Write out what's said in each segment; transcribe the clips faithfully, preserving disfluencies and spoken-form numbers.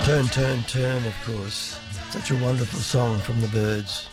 Turn, Turn, Turn, of course. Such a wonderful song from the Byrds.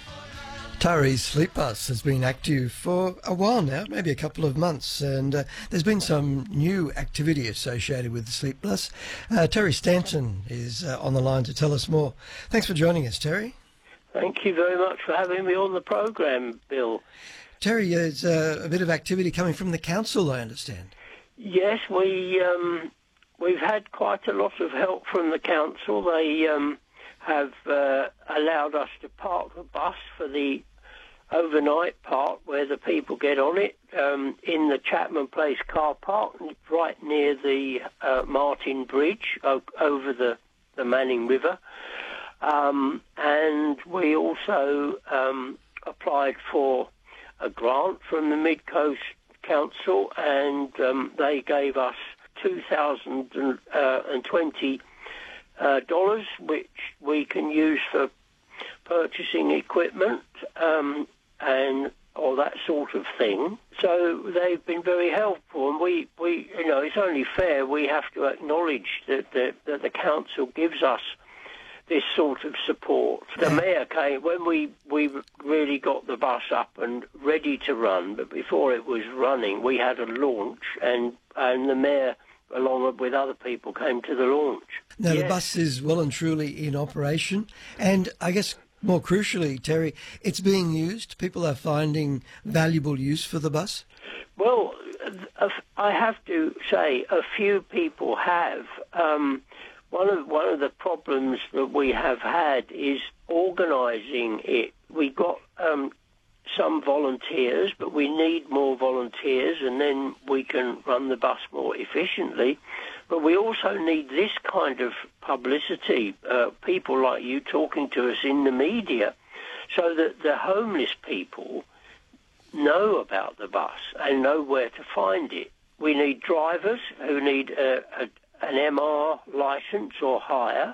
Tari's Sleep Bus has been active for a while now, maybe a couple of months, and uh, there's been some new activity associated with the Sleep Bus. Uh, Terry Stanton is uh, on the line to tell us more. Thanks for joining us, Terry. Thank you very much for having me on the programme, Bill. Terry, there's uh, a bit of activity coming from the council, I understand. Yes, we, um, we've had quite a lot of help from the council. They um, have uh, allowed us to park the bus for the overnight part where the people get on it um, in the Chapman Place car park, right near the uh, Martin Bridge o- over the, the Manning River. Um, and we also um, applied for a grant from the Mid-Coast Council, and um, they gave us two thousand twenty uh, dollars, which we can use for purchasing equipment um, and all that sort of thing. So they've been very helpful, and we, we you know, it's only fair we have to acknowledge that the, that the council gives us this sort of support. The mayor came when we, we really got the bus up and ready to run, but before it was running, we had a launch, and, and the mayor, along with other people, came to the launch. Now, yes. The bus is well and truly in operation, and I guess more crucially, Terry, it's being used. People are finding valuable use for the bus. Well, I have to say a few people have. Um, One of one of the problems that we have had is organising it. We got um, some volunteers, but we need more volunteers, and then we can run the bus more efficiently. But we also need this kind of publicity, uh, people like you talking to us in the media, so that the homeless people know about the bus and know where to find it. We need drivers who need a, a an M R licence or higher.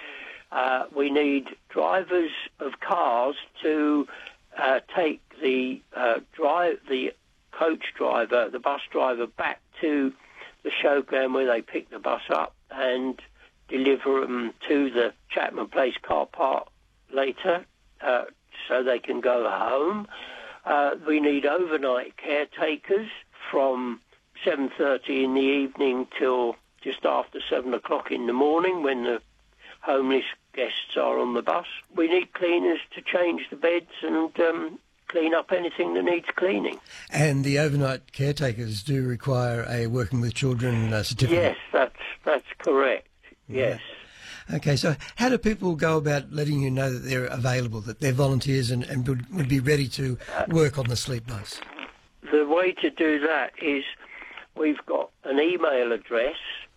Uh, we need drivers of cars to uh, take the uh, drive the coach driver, the bus driver, back to the showground where they pick the bus up and deliver them to the Chapman Place car park later, uh, so they can go home. Uh, we need overnight caretakers from seven thirty in the evening till just after seven o'clock in the morning when the homeless guests are on the bus. We need cleaners to change the beds and um, clean up anything that needs cleaning. And the overnight caretakers do require a working with children uh, certificate. Yes, that's, that's correct, yes. Yeah. Okay, so how do people go about letting you know that they're available, that they're volunteers and, and would, would be ready to work on the Sleep Bus? The way to do that is we've got an email address,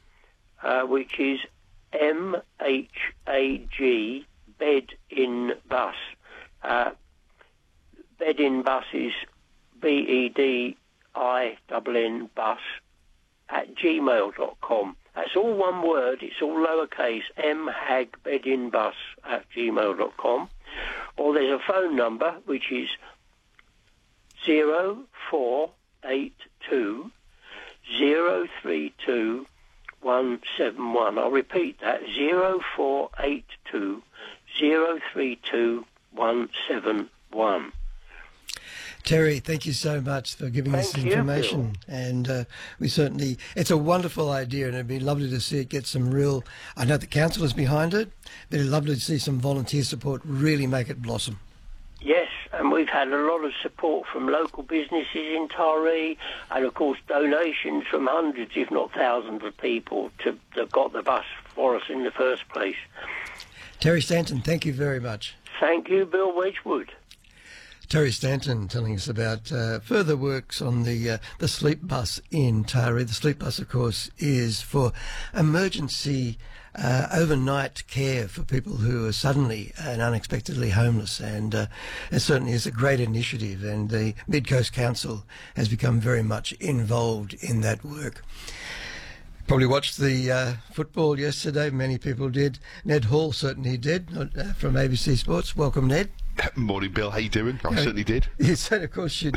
Uh, which is M H A G Bed in Bus. Uh, Bed in Bus is B E D I N N Bus at gmail dot com. That's all one word. It's all lowercase. M H A G Bed in Bus at gmail dot com. Or there's a phone number which is zero four eight two zero three two one seven one. I'll repeat that, zero four eight two zero three two one seven one. Terry, thank you so much for giving Thank us this you, information. Bill. And uh, we certainly, it's a wonderful idea, and it'd be lovely to see it get some real, I know the council is behind it, but it'd be lovely to see some volunteer support really make it blossom. Yes, and we've had a lot of support from local businesses in Taree, and of course donations from hundreds, if not thousands, of people to, that got the bus for us in the first place. Terry Stanton, thank you very much. Thank you, Bill Wedgwood. Terry Stanton telling us about uh, further works on the uh, the Sleep Bus in Taree. The Sleep Bus, of course, is for emergency uh, overnight care for people who are suddenly and unexpectedly homeless, and uh, it certainly is a great initiative, and the Mid-Coast Council has become very much involved in that work. Probably watched the uh, football yesterday. Many people did. Ned Hall certainly did, uh, from A B C Sports. Welcome, Ned. Morning, Bill. How you doing? I Uh, certainly did. Yes, and of course you